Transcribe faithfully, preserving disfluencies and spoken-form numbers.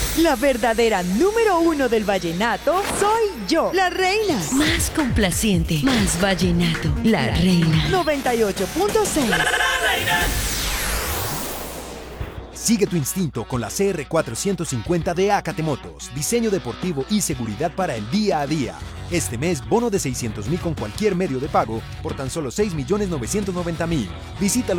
La verdadera número uno del vallenato soy yo, la reina. Más complaciente, más vallenato, la reina. noventa y ocho punto seis. Sigue tu instinto con la C R cuatrocientos cincuenta de Acate Motos. Diseño deportivo y seguridad para el día a día. Este mes, bono de seiscientos mil con cualquier medio de pago por tan solo seis millones novecientos noventa mil. Visita